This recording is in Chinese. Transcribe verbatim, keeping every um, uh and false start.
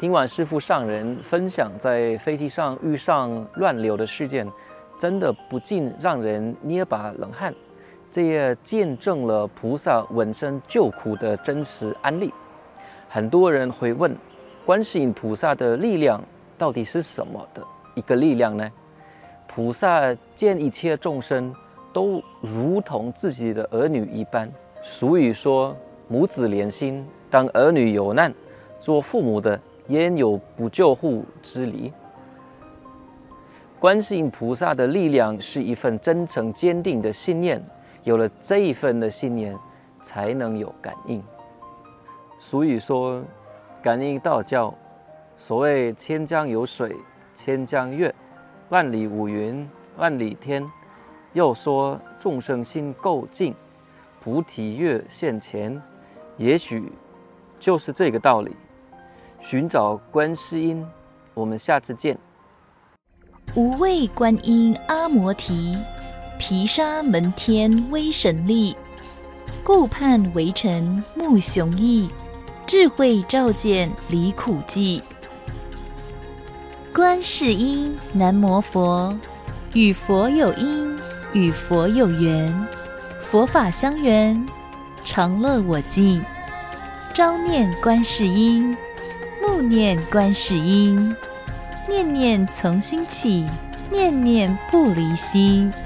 听完师父上人分享在飞机上遇上乱流的事件，真的不禁让人捏把冷汗。这也见证了菩萨闻声救苦的真实案例。很多人会问，观世音菩萨的力量到底是什么的一个力量呢？菩萨见一切众生都如同自己的儿女一般，俗语说母子连心，当儿女有难，做父母的焉有不救护之理？观世音菩萨的力量是一份真诚坚定的信念，有了这一份的信念，才能有感应。俗语说，感应道交，所谓千江有水千江月，万里无云万里天。又说众生心够静，菩提月现前，也许就是这个道理。寻找观世音，我们下次见。 无畏观音阿摩提，毗沙门天威神力，顾盼微尘目雄毅，智慧照见离苦际。观世音南无佛，与佛有因，与佛有缘，佛法相缘，常乐我净。朝念观世音，暮念观世音，念念从心起，念念不离心。